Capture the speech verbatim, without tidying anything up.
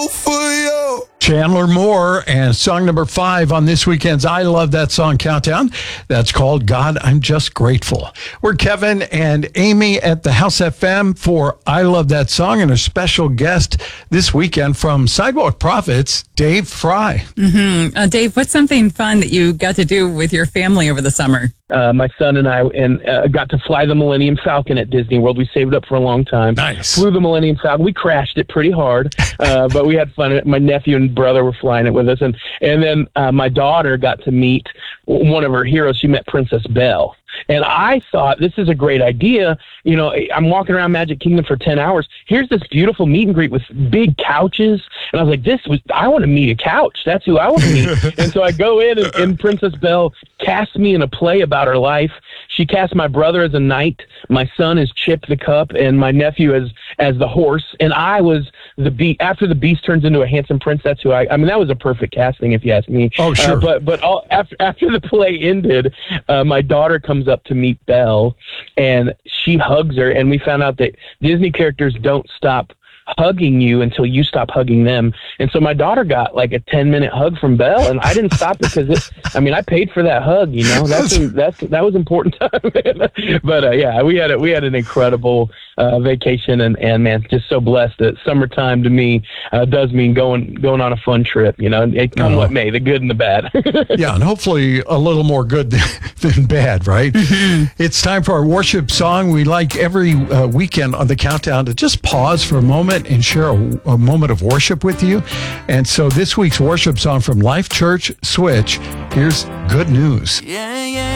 grateful for you. Chandler Moore and song number five on this weekend's I Love That Song Countdown. That's called God, I'm Just Grateful. We're Kevin and Amy at the House F M for I Love That Song and a special guest this weekend from Sidewalk Prophets, Dave Fry. Mm-hmm. Uh, Dave, what's something fun that you got to do with your family over the summer? Uh, my son and I and uh, got to fly the Millennium Falcon at Disney World. We saved up for a long time. Nice. Flew the Millennium Falcon. We crashed it pretty hard, uh, but we had fun. My nephew and brother were flying it with us. And, and then uh, my daughter got to meet one of her heroes. She met Princess Belle. And I thought, this is a great idea. You know, I'm walking around Magic Kingdom for ten hours. Here's this beautiful meet and greet with big couches. And I was like, this was, I want to meet a couch. That's who I want to meet. And so I go in and, and Princess Belle cast me in a play about her life. She cast my brother as a knight. My son is Chip the Cup and my nephew as, as the horse. And I was the beast. After the beast turns into a handsome prince, that's who I, I mean, that was a perfect casting if you ask me. Oh, sure. Uh, but, but all, after, after the play ended, uh, my daughter comes up to meet Belle and she hugs her, and we found out that Disney characters don't stop hugging you until you stop hugging them. And so my daughter got like a ten minute hug from Belle, and I didn't stop because it, I mean, I paid for that hug, you know, that's, that's, that was important time. But uh, yeah, we had a, we had an incredible uh, vacation and, and man, just so blessed that summertime to me uh, does mean going, going on a fun trip, you know, it come Oh. what may, the good and the bad. Yeah, and hopefully a little more good than, than bad, right? Mm-hmm. It's time for our worship song. We like every uh, weekend on the countdown to just pause for a moment and share a, a moment of worship with you. And so this week's worship song from Life Church Switch, here's Good News. Yeah, yeah.